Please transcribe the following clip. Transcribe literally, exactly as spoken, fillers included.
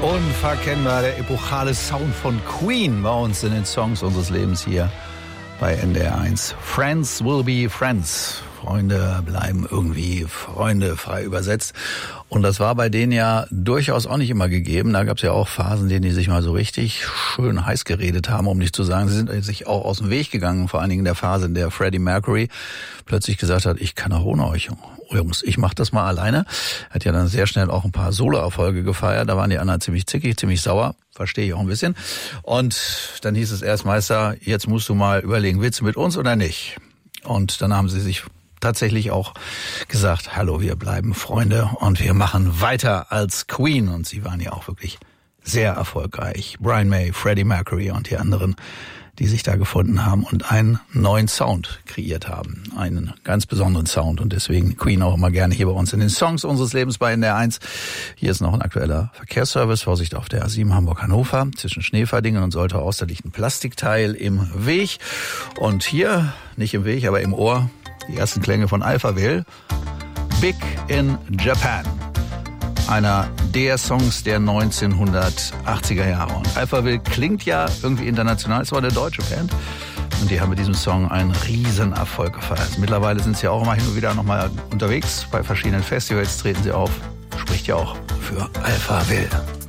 Unverkennbar, der epochale Sound von Queen bei uns in den Songs unseres Lebens hier bei N D R eins. Friends will be friends. Freunde bleiben irgendwie Freunde, frei übersetzt. Und das war bei denen ja durchaus auch nicht immer gegeben. Da gab es ja auch Phasen, in denen die sich mal so richtig schön heiß geredet haben, um nicht zu sagen, sie sind sich auch aus dem Weg gegangen. Vor allen Dingen in der Phase, in der Freddie Mercury plötzlich gesagt hat, ich kann auch ohne euch. Jungs, ich mach das mal alleine. Hat ja dann sehr schnell auch ein paar Solo-Erfolge gefeiert. Da waren die anderen ziemlich zickig, ziemlich sauer. Verstehe ich auch ein bisschen. Und dann hieß es erst, Meister, jetzt musst du mal überlegen, willst du mit uns oder nicht? Und dann haben sie sich tatsächlich auch gesagt, hallo, wir bleiben Freunde und wir machen weiter als Queen. Und sie waren ja auch wirklich sehr erfolgreich. Brian May, Freddie Mercury und die anderen, die sich da gefunden haben und einen neuen Sound kreiert haben. Einen ganz besonderen Sound. Und deswegen Queen auch immer gerne hier bei uns in den Songs unseres Lebens bei N D R eins. Hier ist noch ein aktueller Verkehrsservice. Vorsicht auf der A sieben Hamburg-Hannover zwischen Schneeferdingen und Soltau Oster liegt ein Plastikteil im Weg. Und hier, nicht im Weg, aber im Ohr, die ersten Klänge von Alphaville. Big in Japan. Einer der Songs der neunzehnhundertachtziger Jahre. Und Alphaville klingt ja irgendwie international. Es war eine deutsche Band. Und die haben mit diesem Song einen riesen Erfolg gefeiert. Mittlerweile sind sie auch immer hin und wieder nochmal unterwegs. Bei verschiedenen Festivals treten sie auf. Spricht ja auch für Alphaville.